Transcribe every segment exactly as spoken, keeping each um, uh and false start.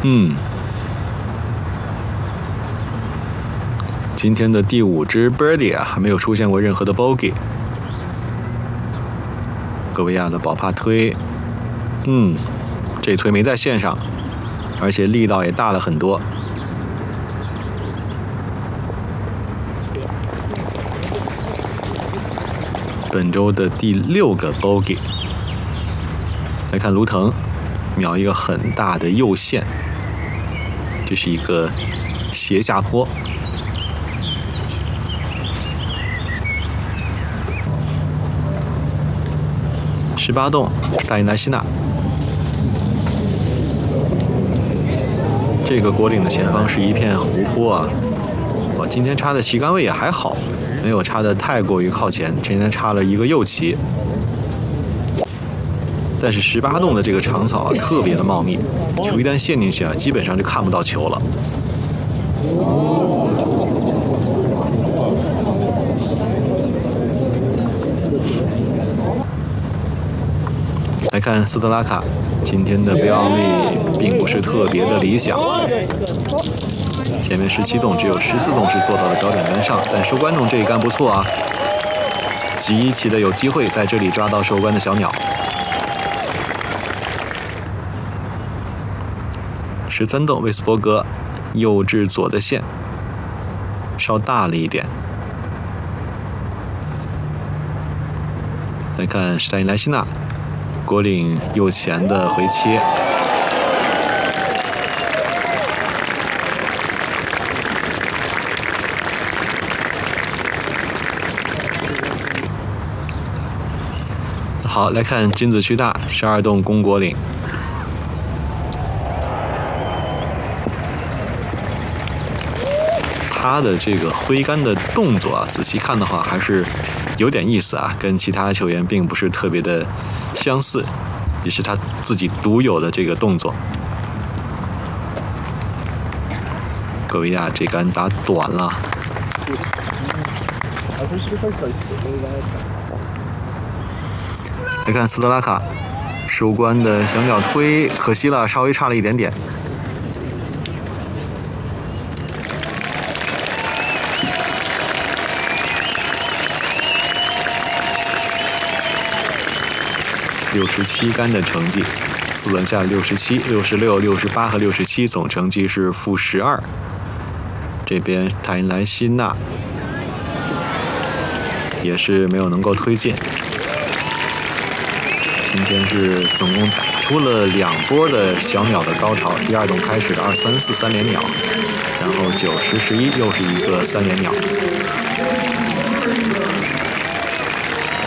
嗯，今天的第五支 birdie 啊，还没有出现过任何的 bogey。戈维亚的宝帕推，嗯，这推没在线上，而且力道也大了很多。本周的第六个 bogey。来看卢腾，瞄一个很大的右线，这是一个斜下坡。十八洞，大印莱西纳。这个果岭的前方是一片湖泊啊，我今天插的旗杆位也还好，没有插的太过于靠前，今天插了一个右旗。但是十八洞的这个长草啊，特别的茂密，球一旦陷进去啊，基本上就看不到球了。来看斯特拉卡，今天的标力并不是特别的理想。前面十七洞只有十四洞是做到了标准杆上，但收官洞这一杆不错啊，极其的有机会在这里抓到收官的小鸟。十三洞威斯伯格，右至左的线稍大了一点。来看史泰因莱西纳，果岭右前的回切。好，来看金子区大十二洞公果岭。他的这个挥杆的动作啊，仔细看的话还是有点意思啊，跟其他球员并不是特别的相似，也是他自己独有的这个动作。戈维亚这杆打短了。来看斯特拉卡，收官的小鸟推，可惜了，稍微差了一点点。六十七杆的成绩，四轮下六十七、六十六、六十八和六十七，总成绩是负十二。这边泰因莱西纳也是没有能够推进。今天是总共打出了两波的小鸟的高潮，第二洞开始二三四三连鸟，然后九十十一又是一个三连鸟。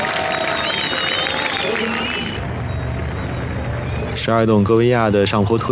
十二洞戈维亚的上坡推。